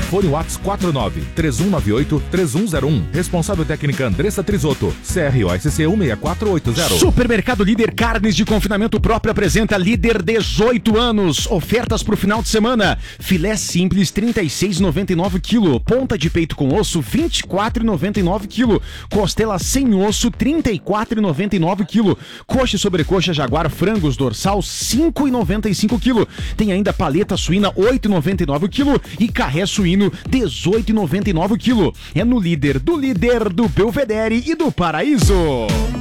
Fone WhatsApp 49-3198-3101. Responsável técnica Andressa Trisotto. CROSC 16480. Supermercado Líder Carnes de Confinamento Próprio apresenta Líder 18 anos. Ofertas pro final de semana. Filé simples 36,99 kg. Ponta de peito com osso 24,99 kg. Costela sem osso 34,99 kg. Coxa e sobrecoxa Jaguar frangos dorsal 5,95 kg. Tem ainda paleta suína 8,99 kg e carré suíno 18,99 kg. É no Líder, do Belvedere e do Paraíso.